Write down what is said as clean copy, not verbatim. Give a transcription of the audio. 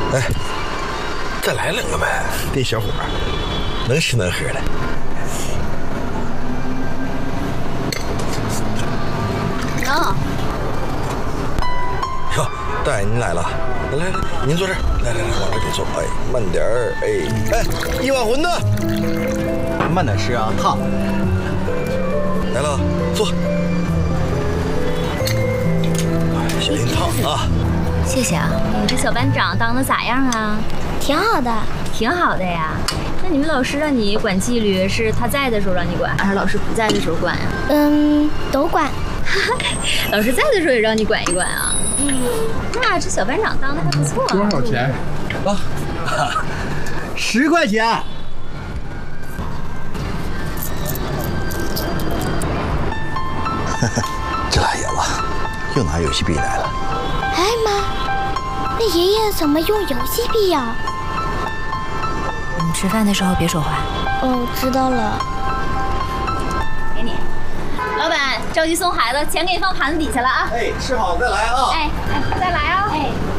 哎，再来2个呗。这小伙能吃能喝的。 能。 哟，大爷您来了，来，您坐这儿，来，往这里坐。哎，慢点儿。哎，一碗馄饨， 慢点吃啊，烫。 来了，坐。小心烫啊！ 谢谢啊。这小班长当的咋样啊？ 挺好的。 挺好的呀。那你们老师让你管纪律，是他在的时候让你管，还是老师不在的时候管呀？ 都管。 老师在的时候也让你管一管啊？那这小班长当的还不错。 多少钱？ 啊，10块钱。 这大爷了，又拿游戏币来了。 哎妈，那爷爷怎么用游戏币呀？ 吃饭的时候别说话。 哦，知道了。 给你，老板着急送孩子，钱给你放盘子底下了啊。 哎，吃好再来啊。 哎，再来啊。哎。